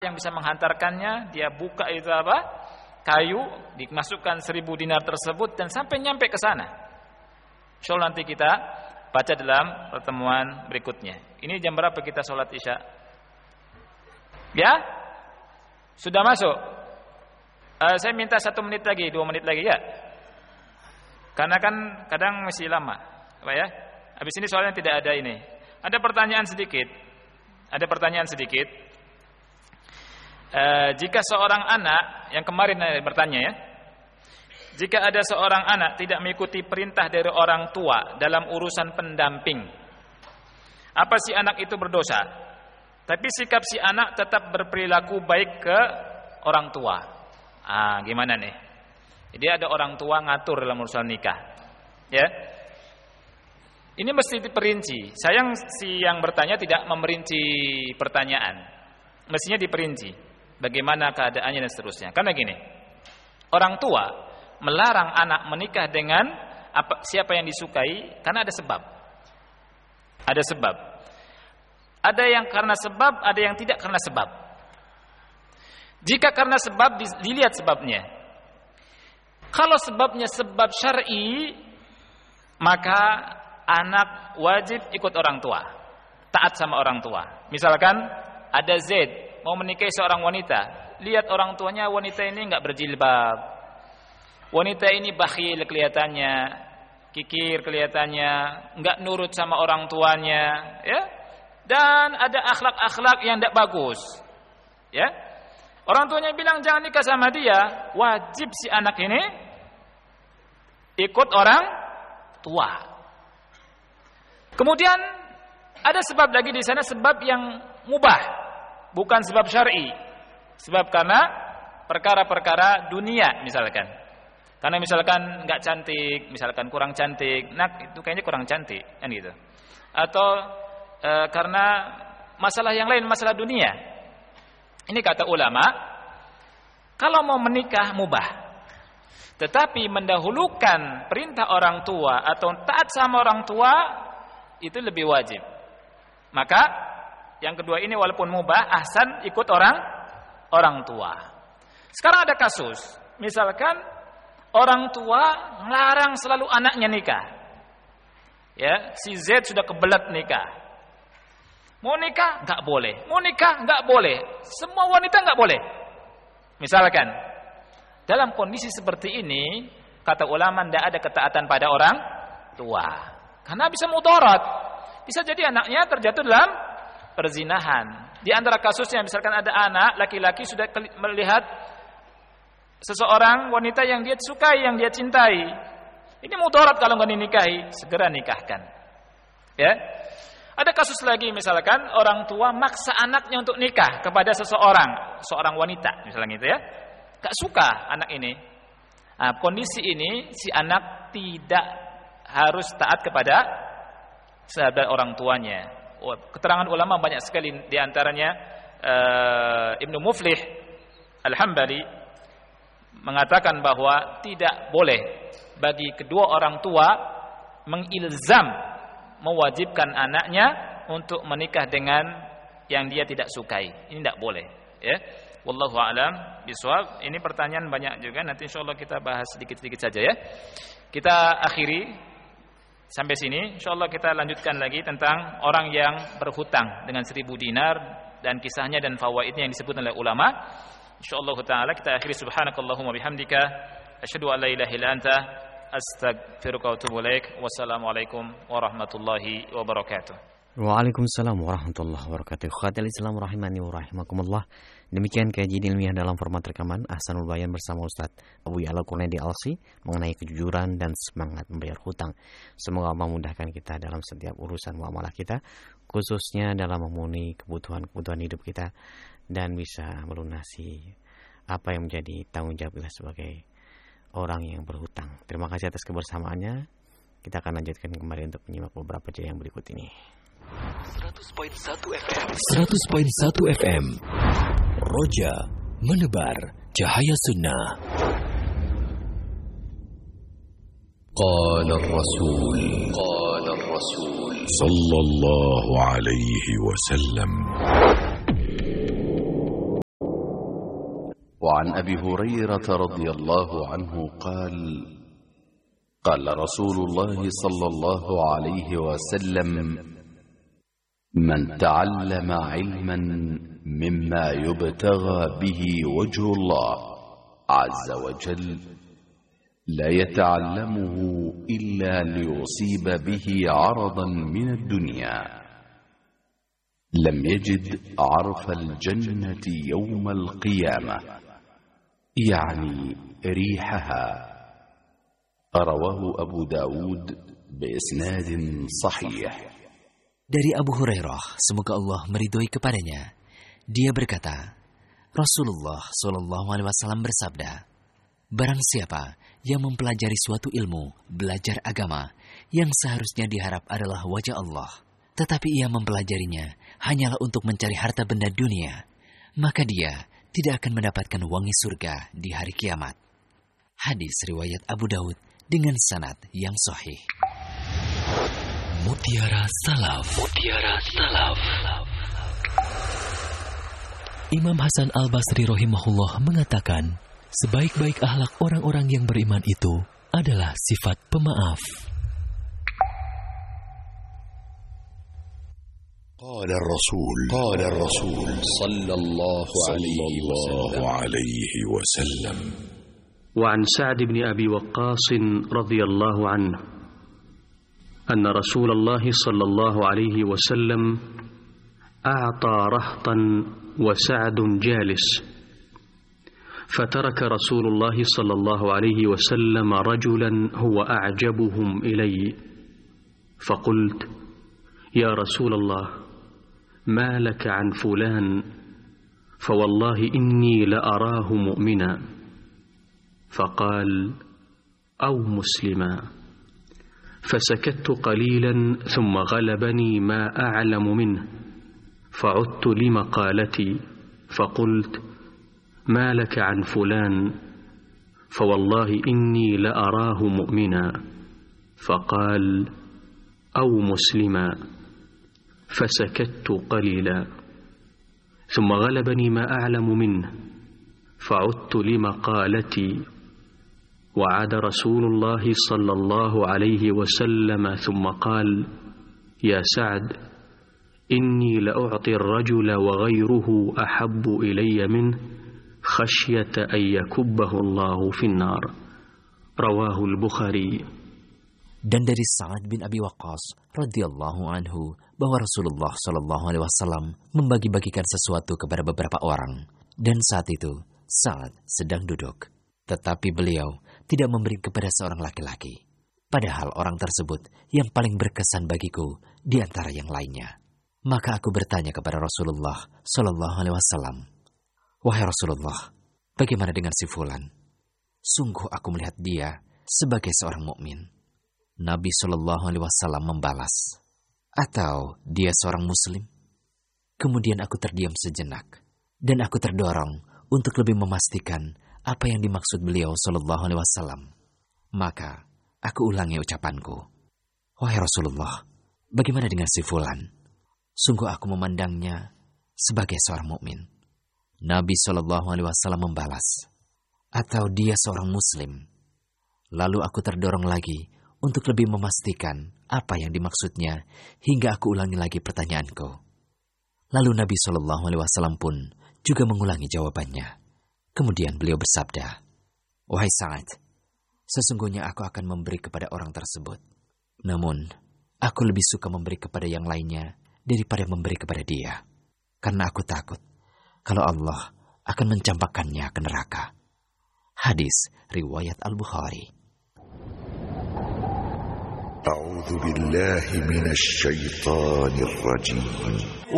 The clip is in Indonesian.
yang bisa menghantarkannya, dia buka itu apa? Kayu, dimasukkan 1000 dinar tersebut dan sampai nyampe ke sana. Insyaallah nanti kita baca dalam pertemuan berikutnya. Ini jam berapa kita sholat Isya? Ya? Sudah masuk? Saya minta 1 menit lagi, 2 menit lagi ya. Karena kan kadang masih lama, Pak ya. Habis ini soalnya tidak ada ini. Ada pertanyaan sedikit. Jika seorang anak yang kemarin bertanya ya, jika ada seorang anak tidak mengikuti perintah dari orang tua dalam urusan pendamping, apa si anak itu berdosa? Tapi sikap si anak tetap berperilaku baik ke orang tua. Gimana nih? Jadi ada orang tua ngatur dalam urusan nikah, ya. Ini mesti diperinci. Sayang si yang bertanya tidak memperinci pertanyaan. Mestinya diperinci bagaimana keadaannya dan seterusnya. Karena gini, orang tua melarang anak menikah dengan siapa yang disukai karena ada sebab. Ada sebab. Ada yang karena sebab, ada yang tidak karena sebab. Jika karena sebab, dilihat sebabnya. Kalau sebabnya sebab syar'i, maka anak wajib ikut orang tua, taat sama orang tua. Misalkan ada Z mau menikahi seorang wanita, lihat orang tuanya, wanita ini enggak berjilbab, wanita ini bakhil kelihatannya, kikir kelihatannya, enggak nurut sama orang tuanya, ya, dan ada akhlak-akhlak yang tidak bagus, ya. Orang tuanya bilang jangan nikah sama dia, wajib si anak ini ikut orang tua. Kemudian ada sebab lagi di sana, sebab yang mubah, bukan sebab syar'i. Sebab karena perkara-perkara dunia misalkan. Karena misalkan enggak cantik, misalkan kurang cantik, itu kayaknya kurang cantik, kan gitu. Atau karena masalah yang lain, masalah dunia. Ini kata ulama, kalau mau menikah mubah, tetapi mendahulukan perintah orang tua atau taat sama orang tua itu lebih wajib. Maka yang kedua ini walaupun mubah, ahsan ikut orang tua. Sekarang ada kasus, misalkan orang tua melarang selalu anaknya nikah. Ya, si Z sudah kebelet nikah. Mau nikah enggak boleh, mau nikah enggak boleh. Semua wanita enggak boleh. Misalkan dalam kondisi seperti ini, kata ulama tidak ada ketaatan pada orang tua. Karena bisa mudarat. Bisa jadi anaknya terjatuh dalam perzinahan. Di antara kasusnya misalkan ada anak laki-laki sudah melihat seseorang wanita yang dia sukai, yang dia cintai. Ini mudarat kalau enggak dinikahi, segera nikahkan. Ya. Ada kasus lagi misalkan orang tua maksa anaknya untuk nikah kepada seorang wanita misalnya gitu ya. Gak suka anak ini. Nah, kondisi ini si anak tidak harus taat kepada sahabat orang tuanya. Keterangan ulama banyak sekali, di antaranya Ibnu Muflih Al-Hambali mengatakan bahwa tidak boleh bagi kedua orang tua mengilzam, mewajibkan anaknya untuk menikah dengan yang dia tidak sukai. Ini tidak boleh, ya. Wallahu a'lam bishawab. Ini pertanyaan banyak juga, nanti insyaallah kita bahas sedikit-sedikit saja ya. Kita akhiri sampai sini. Insyaallah kita lanjutkan lagi tentang orang yang berhutang dengan 1000 dinar dan kisahnya dan fawaidnya yang disebut oleh ulama. Insyaallah taala kita akhiri. Subhanakallahumma bihamdika asyhadu an la ilaha illa anta astaghfiruka wa atubu ilaik. Wassalamualaikum warahmatullahi wabarakatuh. Waalaikumsalam warahmatullahi wabarakatuh. Khawatir Islam rahimani wa rahimakumullah. Demikian kajian ilmiah dalam format rekaman Ahsanul Bayan bersama Ustaz Abu Ya'la Qurnaidi Alsi mengenai kejujuran dan semangat membayar hutang. Semoga Allah memudahkan kita dalam setiap urusan muamalah kita, khususnya dalam memenuhi kebutuhan hidup kita, dan bisa melunasi apa yang menjadi tanggung jawab kita sebagai orang yang berhutang. Terima kasih atas kebersamaannya. Kita akan lanjutkan kembali untuk menyimak beberapa jeda yang berikut ini. 100.1 FM Roja menebar cahaya sunnah. Qala Rasul sallallahu alaihi wasallam, وعن أبي هريرة رضي الله عنه قال قال رسول الله صلى الله عليه وسلم من تعلم علما مما يبتغى به وجه الله عز وجل لا يتعلمه إلا ليصيب به عرضا من الدنيا لم يجد عرف الجنة يوم القيامة يعني ريحها رواه أبو داود بإسناد صحيح. Dari Abu Hurairah, semoga Allah meridhoi kepadanya, dia berkata, Rasulullah Shallallahu Alaihi Wasallam bersabda, barang siapa yang mempelajari suatu ilmu, belajar agama, yang seharusnya diharap adalah wajah Allah, tetapi ia mempelajarinya hanyalah untuk mencari harta benda dunia, maka dia tidak akan mendapatkan wangi surga di hari kiamat. Hadis riwayat Abu Daud dengan sanad yang sahih. Mutiara Salaf. Mutiara Salaf. Imam Hasan Al-Basri rahimahullah mengatakan, sebaik-baik akhlak orang-orang yang beriman itu adalah sifat pemaaf. قال الرسول صلى الله عليه وسلم وعن سعد بن أبي وقاص رضي الله عنه أن رسول الله صلى الله عليه وسلم أعطى رهطا وسعد جالس، فترك رسول الله صلى الله عليه وسلم رجلا هو أعجبهم إلي، فقلت يا رسول الله ما لك عن فلان؟ فوالله إني لأراه مؤمنا. فقال أو مسلما. فسكت قليلا ثم غلبني ما أعلم منه، فعدت لمقالتي فقلت ما لك عن فلان؟ فوالله إني لأراه مؤمنا. فقال أو مسلما. فسكت قليلا ثم غلبني ما أعلم منه، فعدت لمقالتي وعاد رسول الله صلى الله عليه وسلم ثم قال يا سعد إني لأعطي الرجل وغيره أحب إلي منه خشية أن يكبه الله في النار. رواه البخاري. Dan dari Sa'ad bin Abi Waqqas radhiyallahu anhu bahwa Rasulullah Shallallahu Alaihi Wasallam membagi-bagikan sesuatu kepada beberapa orang, dan saat itu Sa'ad sedang duduk, tetapi beliau tidak memberi kepada seorang laki-laki, padahal orang tersebut yang paling berkesan bagiku di antara yang lainnya. Maka aku bertanya kepada Rasulullah Shallallahu Alaihi Wasallam, wahai Rasulullah, bagaimana dengan si Fulan? Sungguh aku melihat dia sebagai seorang mukmin. Nabi Shallallahu Alaihi Wasallam membalas, atau dia seorang muslim? Kemudian aku terdiam sejenak, dan aku terdorong untuk lebih memastikan apa yang dimaksud beliau Shallallahu Alaihi Wasallam. Maka aku ulangi ucapanku, wahai Rasulullah, bagaimana dengan si Fulan? Sungguh aku memandangnya sebagai seorang mukmin. Nabi Shallallahu Alaihi Wasallam membalas, atau dia seorang muslim? Lalu aku terdorong lagi untuk lebih memastikan apa yang dimaksudnya, hingga aku ulangi lagi pertanyaanku. Lalu Nabi Shallallahu Alaihi Wasallam pun juga mengulangi jawabannya. Kemudian beliau bersabda, wahai Sa'ad, sesungguhnya aku akan memberi kepada orang tersebut. Namun, aku lebih suka memberi kepada yang lainnya daripada memberi kepada dia, karena aku takut kalau Allah akan mencampakkannya ke neraka. Hadis riwayat Al-Bukhari. أعوذ بالله من الشيطان الرجيم